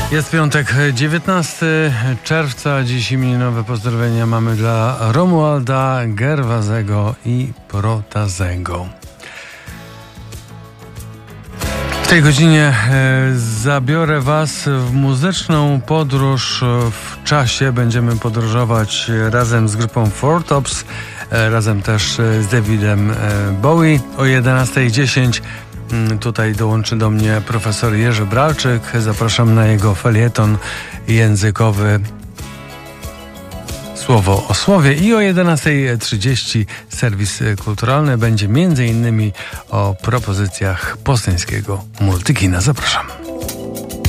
Jest piątek, 19 czerwca. Dziś imieninowe pozdrowienia mamy dla Romualda, Gerwazego i Protazego. W tej godzinie zabiorę Was w muzyczną podróż w czasie. Będziemy podróżować razem z grupą Four Tops, razem też z Davidem Bowie. O 11:10 tutaj dołączy do mnie profesor Jerzy Bralczyk. Zapraszam na jego felieton językowy Słowo o Słowie. I o 11:30 serwis kulturalny będzie m.in. o propozycjach poznańskiego Multikina. Zapraszam.